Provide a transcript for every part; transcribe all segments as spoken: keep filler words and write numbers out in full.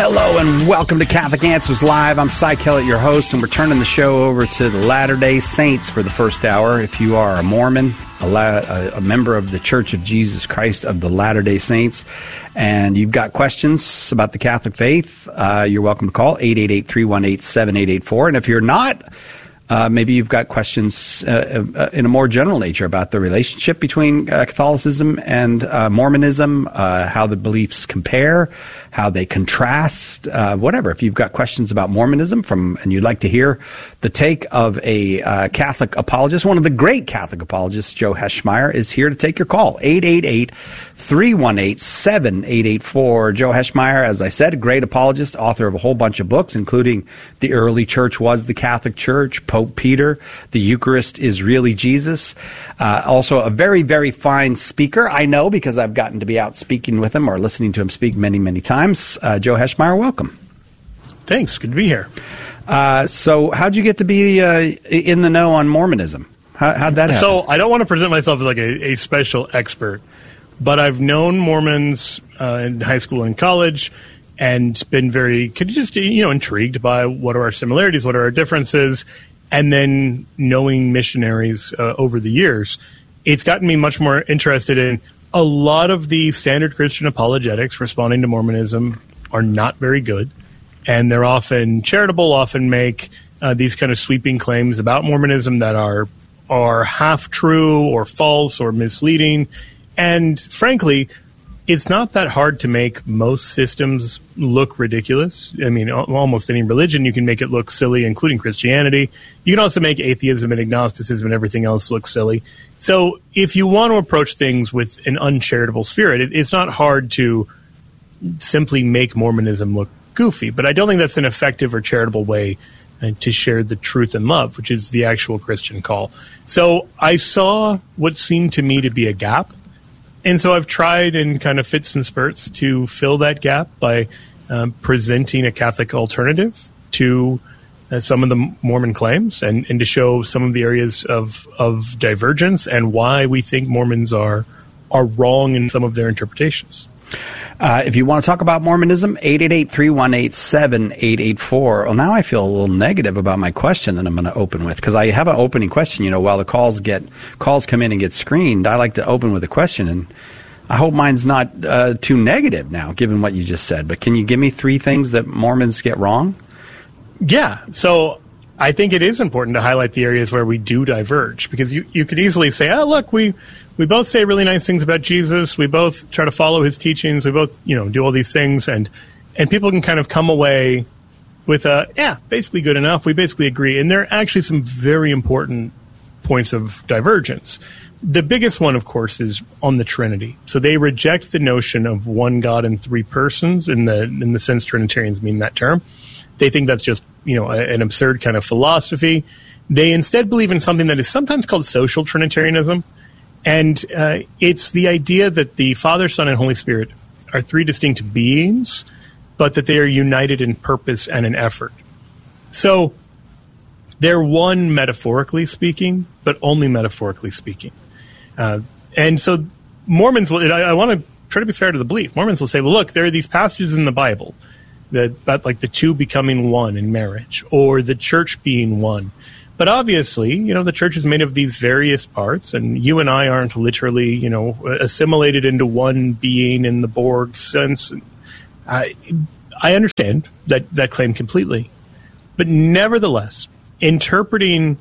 Hello and welcome to Catholic Answers Live. I'm Cy Kellett, your host, and we're turning the show over to the Latter-day Saints for the first hour. If you are a Mormon, a, La- a member of the Church of Jesus Christ of the Latter-day Saints, and you've got questions about the Catholic faith, uh, you're welcome to call eight eight eight, three one eight, seven eight eight four. And if you're not, Uh, maybe you've got questions uh, uh, in a more general nature about the relationship between uh, Catholicism and uh, Mormonism, uh, how the beliefs compare, how they contrast, uh, whatever. If you've got questions about Mormonism from, and you'd like to hear the take of a uh, Catholic apologist, one of the great Catholic apologists, Joe Heschmeyer, is here to take your call. eight eight eight, three one eight, seven eight eight four. Joe Heschmeyer, as I said, a great apologist, author of a whole bunch of books, including The Early Church Was the Catholic Church, Pope Peter, The Eucharist is Really Jesus. Uh, also a very, very fine speaker. I know because I've gotten to be out speaking with him or listening to him speak many, many times. Uh, Joe Heschmeyer, welcome. Thanks. Good to be here. Uh, so how'd you get to be uh, in the know on Mormonism? How, how'd that happen? So I don't want to present myself as like a, a special expert, but I've known Mormons uh, in high school and college and been very just, you know, intrigued by what are our similarities, what are our differences. And then knowing missionaries uh, over the years, it's gotten me much more interested in a lot of the standard Christian apologetics responding to Mormonism are not very good. And they're often charitable, often make uh, these kind of sweeping claims about Mormonism that are are half true or false or misleading. And frankly, it's not that hard to make most systems look ridiculous. I mean, almost any religion, you can make it look silly, including Christianity. You can also make atheism and agnosticism and everything else look silly. So if you want to approach things with an uncharitable spirit, it, it's not hard to simply make Mormonism look goofy. But I don't think that's an effective or charitable way uh, to share the truth and love, which is the actual Christian call. So I saw what seemed to me to be a gap. And so I've tried in kind of fits and spurts to fill that gap by um, presenting a Catholic alternative to uh, some of the Mormon claims and, and to show some of the areas of, of divergence and why we think Mormons are are wrong in some of their interpretations. Uh, if you want to talk about Mormonism, eight eight eight, three one eight, seven eight eight four. Well, now I feel a little negative about my question that I'm going to open with, because I have an opening question. You know, while the calls get calls come in and get screened, I like to open with a question, and I hope mine's not uh, too negative now, given what you just said. But can you give me three things that Mormons get wrong? Yeah. So I think it is important to highlight the areas where we do diverge, because you, you could easily say, oh, look, we we both say really nice things about Jesus. We both try to follow his teachings. We both, you know, do all these things. And, and people can kind of come away with, a, yeah, basically good enough. We basically agree. And there are actually some very important points of divergence. The biggest one, of course, is on the Trinity. So they reject the notion of one God in three persons in the in the sense Trinitarians mean that term. They think that's just, you know, a, an absurd kind of philosophy. They instead believe in something that is sometimes called social Trinitarianism. And uh, it's the idea that the Father, Son, and Holy Spirit are three distinct beings, but that they are united in purpose and in effort. So they're one metaphorically speaking, but only metaphorically speaking. Uh, and so Mormons, I, I want to try to be fair to the belief. Mormons will say, well, look, there are these passages in the Bible that about like the two becoming one in marriage or the church being one. But obviously, you know, the church is made of these various parts, and you and I aren't literally, you know, assimilated into one being in the Borg sense. I, I understand that, that claim completely. But nevertheless, interpreting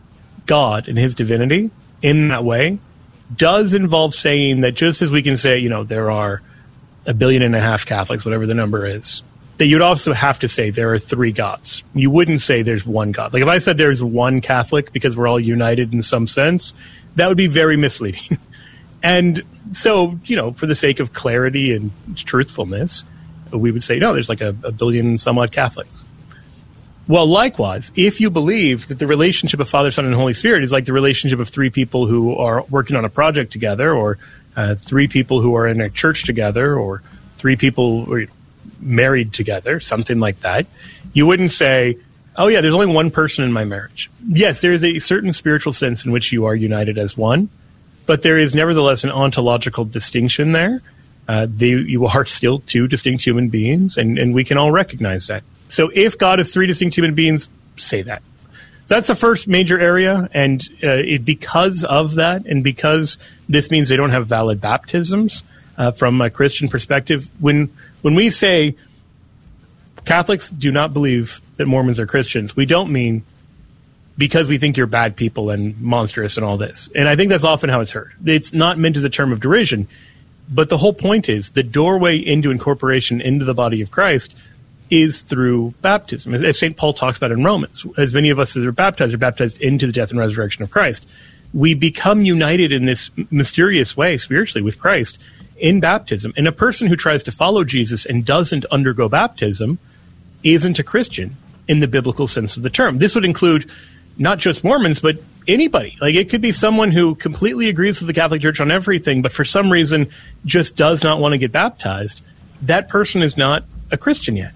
God and his divinity in that way does involve saying that just as we can say, you know, there are a billion and a half Catholics, whatever the number is, that you'd also have to say there are three gods. You wouldn't say there's one God. Like if I said there's one Catholic because we're all united in some sense, that would be very misleading. And so, you know, for the sake of clarity and truthfulness, we would say, no, there's like a, a billion and some odd Catholics. Well, likewise, if you believe that the relationship of Father, Son, and Holy Spirit is like the relationship of three people who are working on a project together, or uh, three people who are in a church together, or three people who are married together, something like that, you wouldn't say, oh, yeah, there's only one person in my marriage. Yes, there is a certain spiritual sense in which you are united as one, but there is nevertheless an ontological distinction there Uh, they, you are still two distinct human beings, and, and we can all recognize that. So if God is three distinct human beings, say that. That's the first major area, and uh, it, because of that, and because this means they don't have valid baptisms, uh, from a Christian perspective, when when we say Catholics do not believe that Mormons are Christians, we don't mean because we think you're bad people and monstrous and all this. And I think that's often how it's heard. It's not meant as a term of derision, but the whole point is the doorway into incorporation into the body of Christ is through baptism. As Saint Paul talks about in Romans, as many of us as are baptized are baptized into the death and resurrection of Christ. We become united in this mysterious way spiritually with Christ in baptism. And a person who tries to follow Jesus and doesn't undergo baptism isn't a Christian in the biblical sense of the term. This would include not just Mormons, but anybody. Like, it could be someone who completely agrees with the Catholic Church on everything, but for some reason just does not want to get baptized. That person is not a Christian yet.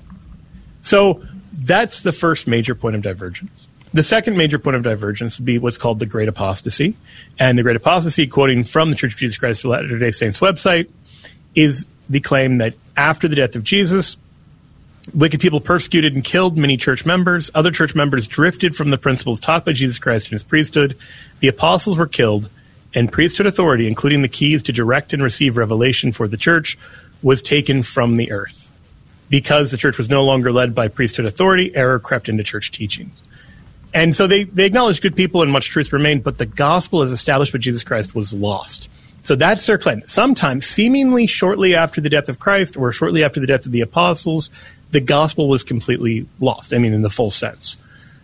So that's the first major point of divergence. The second major point of divergence would be what's called the Great Apostasy. And the Great Apostasy, quoting from the Church of Jesus Christ of Latter-day Saints website, is the claim that after the death of Jesus, wicked people persecuted and killed many church members. Other church members drifted from the principles taught by Jesus Christ and his priesthood. The apostles were killed, and priesthood authority, including the keys to direct and receive revelation for the church, was taken from the earth. Because the church was no longer led by priesthood authority, error crept into church teachings. And so they, they acknowledged good people and much truth remained, but the gospel as established by Jesus Christ was lost. So that's their claim. Sometimes, seemingly shortly after the death of Christ or shortly after the death of the apostles, the gospel was completely lost. I mean, in the full sense.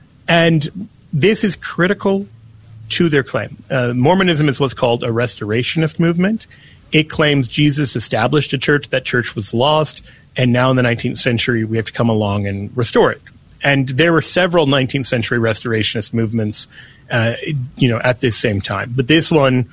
And this is critical to their claim. Uh, Mormonism is what's called a restorationist movement. It claims Jesus established a church, that church was lost, and now in the nineteenth century, we have to come along and restore it. And there were several nineteenth century restorationist movements, uh, you know, at this same time. But this one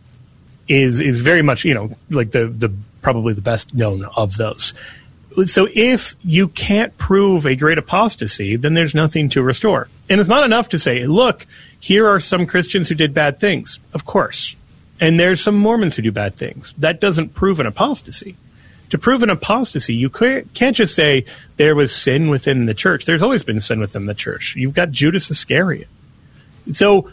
is is very much, you know, like the the probably the best known of those. So if you can't prove a great apostasy, then there's nothing to restore. And it's not enough to say, look, here are some Christians who did bad things. Of course. And there's some Mormons who do bad things. That doesn't prove an apostasy. To prove an apostasy, you can't just say there was sin within the church. There's always been sin within the church. You've got Judas Iscariot. So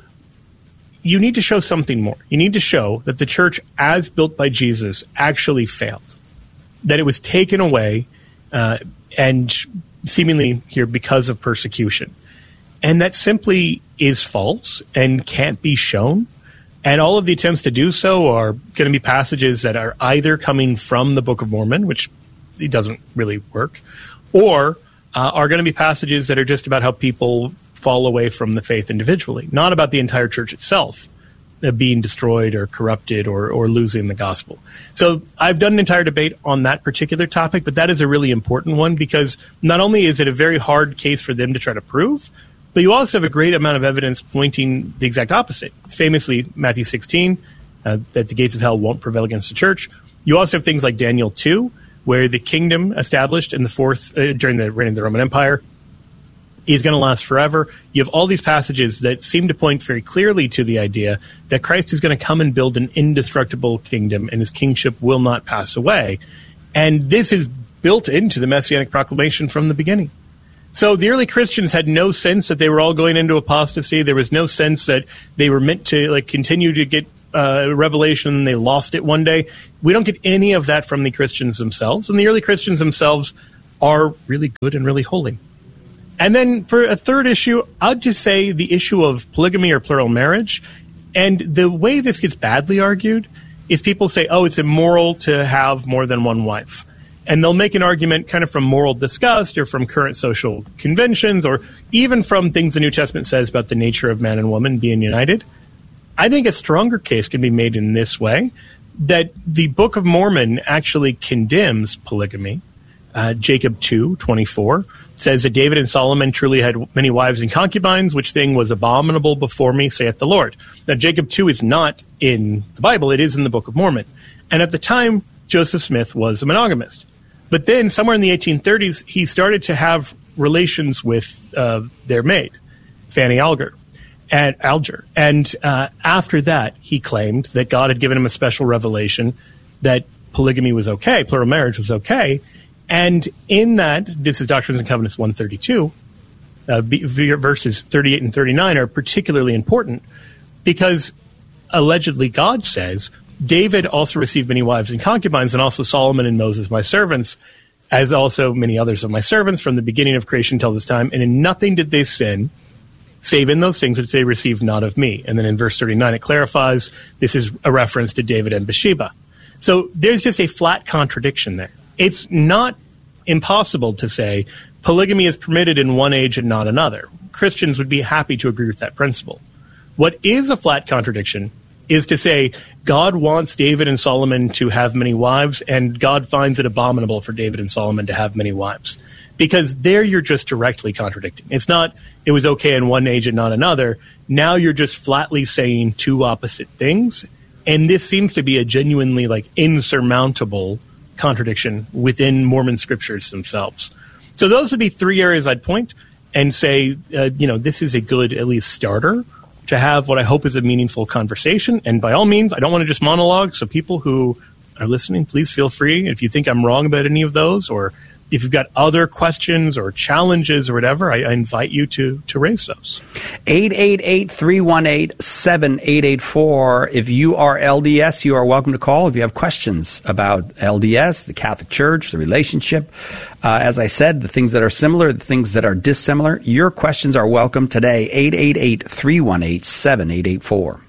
you need to show something more. You need to show that the church, as built by Jesus, actually failed. That it was taken away uh, and seemingly here because of persecution. And that simply is false and can't be shown. And all of the attempts to do so are going to be passages that are either coming from the Book of Mormon, which it doesn't really work, or uh, are going to be passages that are just about how people fall away from the faith individually, not about the entire church itself uh, being destroyed or corrupted or, or losing the gospel. So I've done an entire debate on that particular topic, but that is a really important one because not only is it a very hard case for them to try to prove, but you also have a great amount of evidence pointing the exact opposite. Famously, Matthew sixteen, uh, that the gates of hell won't prevail against the church. You also have things like Daniel two, where the kingdom established in the fourth uh, during the reign of the Roman Empire is going to last forever. You have all these passages that seem to point very clearly to the idea that Christ is going to come and build an indestructible kingdom, and his kingship will not pass away. And this is built into the Messianic proclamation from the beginning. So the early Christians had no sense that they were all going into apostasy. There was no sense that they were meant to like continue to get uh, revelation and they lost it one day. We don't get any of that from the Christians themselves. And the early Christians themselves are really good and really holy. And then for a third issue, I'd just say the issue of polygamy or plural marriage. And the way this gets badly argued is people say, oh, it's immoral to have more than one wife. And they'll make an argument kind of from moral disgust or from current social conventions or even from things the New Testament says about the nature of man and woman being united. I think a stronger case can be made in this way, that the Book of Mormon actually condemns polygamy. Uh, Jacob two twenty-four says that David and Solomon truly had many wives and concubines, which thing was abominable before me, saith the Lord. Now, Jacob two is not in the Bible. It is in the Book of Mormon. And at the time, Joseph Smith was a monogamist. But then somewhere in the eighteen thirties, he started to have relations with uh, their maid, Fanny Alger. And Alger. And uh, after that, he claimed that God had given him a special revelation that polygamy was okay, plural marriage was okay. And in that, this is Doctrines and Covenants one thirty-two, uh, verses thirty-eight and thirty-nine are particularly important because allegedly God says, David also received many wives and concubines, and also Solomon and Moses, my servants, as also many others of my servants from the beginning of creation till this time. And in nothing did they sin, save in those things which they received not of me. And then in verse thirty-nine, it clarifies this is a reference to David and Bathsheba. So there's just a flat contradiction there. It's not impossible to say polygamy is permitted in one age and not another. Christians would be happy to agree with that principle. What is a flat contradiction is to say God wants David and Solomon to have many wives, and God finds it abominable for David and Solomon to have many wives. Because there you're just directly contradicting. It's not, it was okay in one age and not another. Now you're just flatly saying two opposite things. And this seems to be a genuinely like insurmountable contradiction within Mormon scriptures themselves. So those would be three areas I'd point and say, uh, you know, this is a good, at least starter to have what I hope is a meaningful conversation. And by all means, I don't want to just monologue. So people who are listening, please feel free. If you think I'm wrong about any of those, or if you've got other questions or challenges or whatever, I, I invite you to to raise those. eight eight eight, three one eight, seven eight eight four. If you are L D S, you are welcome to call. If you have questions about L D S, the Catholic Church, the relationship, uh, as I said, the things that are similar, the things that are dissimilar, your questions are welcome today. eight eight eight, three one eight, seven eight eight four.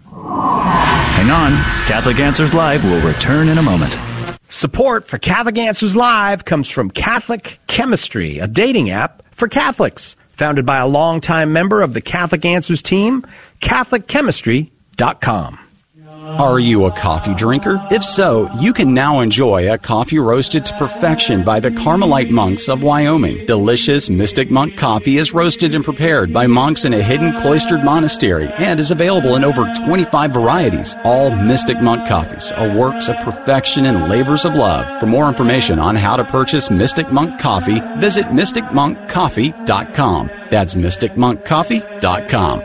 Hang on. Catholic Answers Live will return in a moment. Support for Catholic Answers Live comes from Catholic Chemistry, a dating app for Catholics. Founded by a longtime member of the Catholic Answers team, Catholic Chemistry dot com. Are you a coffee drinker? If so, you can now enjoy a coffee roasted to perfection by the Carmelite monks of Wyoming. Delicious Mystic Monk coffee is roasted and prepared by monks in a hidden cloistered monastery and is available in over twenty-five varieties. All Mystic Monk coffees are works of perfection and labors of love. For more information on how to purchase Mystic Monk coffee, visit mystic monk coffee dot com. That's mystic monk coffee dot com.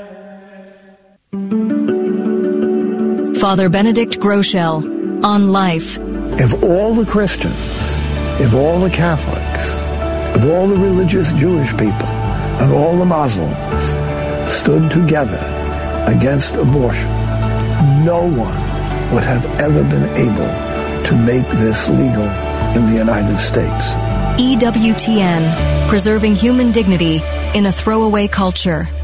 Father Benedict Groeschel on life. If all the Christians, if all the Catholics, if all the religious Jewish people, and all the Muslims stood together against abortion, no one would have ever been able to make this legal in the United States. E W T N, preserving human dignity in a throwaway culture.